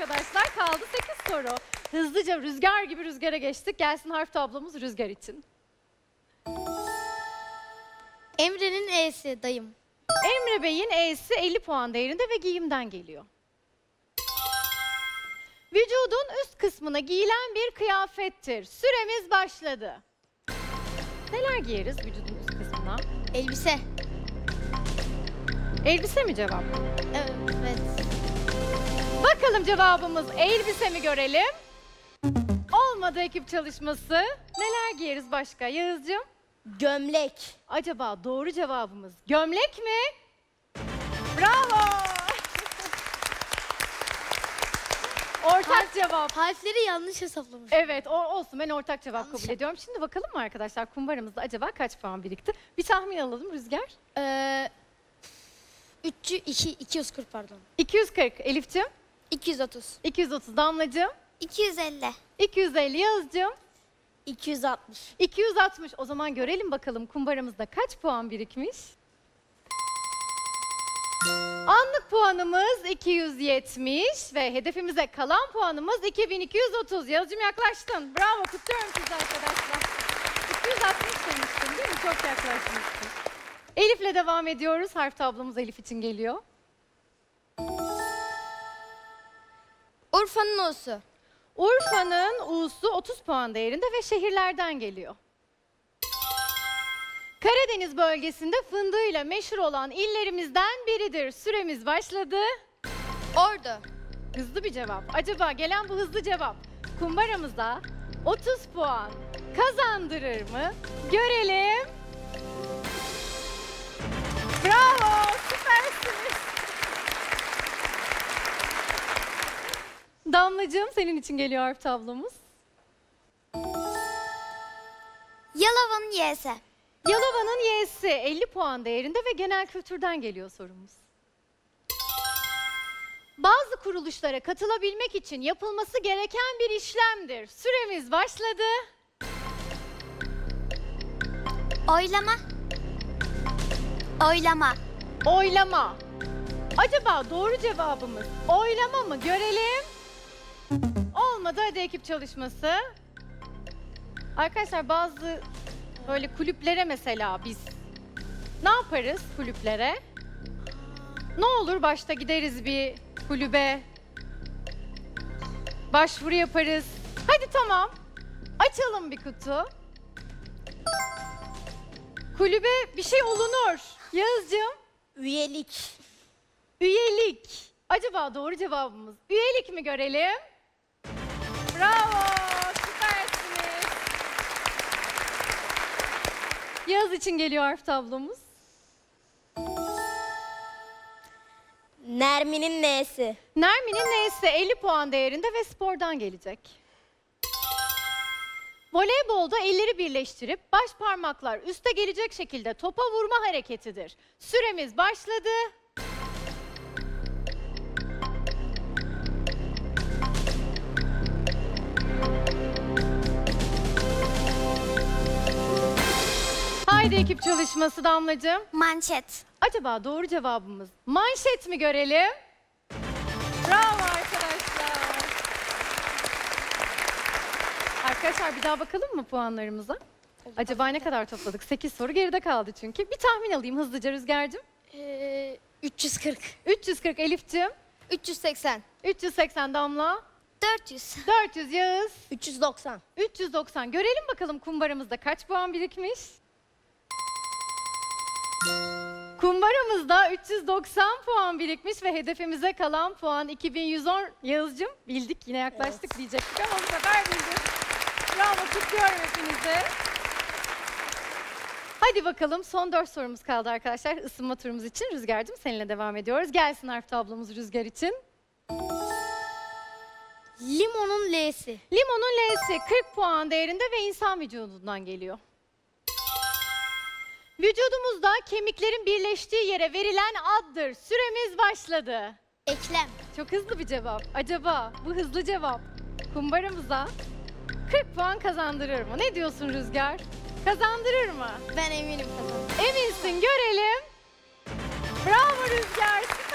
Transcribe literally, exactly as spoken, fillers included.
arkadaşlar. Kaldı sekiz soru. Hızlıca rüzgar gibi rüzgara geçtik. Gelsin harf tablomuz rüzgar için. Emre'nin E'si dayım. Emre Bey'in E'si elli puan değerinde ve giyimden geliyor. Vücudun üst kısmına giyilen bir kıyafettir. Süremiz başladı. Neler giyeriz vücudun üst kısmına? Elbise. Elbise mi cevap? Evet. Bakalım cevabımız elbise mi görelim? Olmadı ekip çalışması. Neler giyeriz başka Yağız'cığım? Gömlek. Acaba doğru cevabımız gömlek mi? Bravo! Ortak cevap. Harfleri yanlış hesaplamış. Evet, o olsun. Ben ortak cevap Yanlış. kabul ediyorum. Şimdi bakalım mı arkadaşlar kumbaramızda acaba kaç puan birikti? Bir tahmin alalım Rüzgar. Ee, üç yüz iki, iki yüz kırk pardon. iki yüz kırk Elif'ciğim, iki yüz otuz. iki yüz otuz Damlacığım, iki yüz elli. iki yüz elli Yağız'cığım, iki yüz altmış. iki yüz altmış. O zaman görelim bakalım kumbaramızda kaç puan birikmiş? Anlık puanımız iki yüz yetmiş ve hedefimize kalan puanımız iki bin iki yüz otuz. Yağız'cığım yaklaştın. Bravo, kutluyorum sizi arkadaşlar. iki yüz altmış demiştin değil mi? Çok yaklaşmışsın. Elif'le devam ediyoruz. Harf tablomuz Elif için geliyor. Urfa'nın O'su. Urfa'nın U'su otuz puan değerinde ve şehirlerden geliyor. Karadeniz bölgesinde fındığıyla meşhur olan illerimizden biridir. Süremiz başladı. Ordu. Hızlı bir cevap. Acaba gelen bu hızlı cevap kumbaramıza otuz puan kazandırır mı? Görelim. Bravo, süpersiniz. Damlacığım senin için geliyor harf tablomuz. Yalova'nın Y'si. Yalova'nın Y'si elli puan değerinde ve genel kültürden geliyor sorumuz. Bazı kuruluşlara katılabilmek için yapılması gereken bir işlemdir. Süremiz başladı. Oylama. Oylama. Oylama. Acaba doğru cevabımız oylama mı? Görelim. Olmadı, hadi ekip çalışması. Arkadaşlar bazı böyle kulüplere mesela biz ne yaparız kulüplere? Ne olur başta gideriz bir kulübe, başvuru yaparız. Hadi tamam, açalım bir kutu. Kulübe bir şey olunur. Yağız'cığım. Üyelik. Üyelik. Acaba doğru cevabımız üyelik mi görelim? Bravo, süpersiniz. Yağız için geliyor harf tablomuz. Nermin'in N'si. Nermin'in N'si elli puan değerinde ve spordan gelecek. Voleybolda elleri birleştirip baş parmaklar üste gelecek şekilde topa vurma hareketidir. Süremiz başladı. Haydi ekip çalışması Damlacığım. Manşet. Acaba doğru cevabımız manşet mi görelim? Bravo arkadaşlar. Arkadaşlar bir daha bakalım mı puanlarımıza? Acaba ne kadar topladık? sekiz soru geride kaldı çünkü. Bir tahmin alayım hızlıca Rüzgar'cığım. Ee, üç yüz kırk. üç yüz kırk Elif'ciğim. üç yüz seksen. üç yüz seksen Damla. dört yüz. dört yüz Yağız. üç yüz doksan. üç yüz doksan. Görelim bakalım kumbaramızda kaç puan birikmiş? Kumbaramızda üç yüz doksan puan birikmiş ve hedefimize kalan puan iki bin yüz on. Yağız'cığım bildik, yine yaklaştık evet diyecektik ama bu sefer bildik. Bravo, kutluyorum hepinizi. Hadi bakalım, son dört sorumuz kaldı arkadaşlar ısınma turumuz için. Rüzgar'cığım seninle devam ediyoruz. Gelsin harf tablomuz Rüzgar için. Limonun L'si. Limonun L'si kırk puan değerinde ve insan vücudundan geliyor. Vücudumuzda kemiklerin birleştiği yere verilen addır. Süremiz başladı. Eklem. Çok hızlı bir cevap. Acaba bu hızlı cevap kumbaramıza kırk puan kazandırır mı? Ne diyorsun Rüzgar? Kazandırır mı? Ben eminim kazanırım. Eminsin, görelim. Bravo Rüzgar.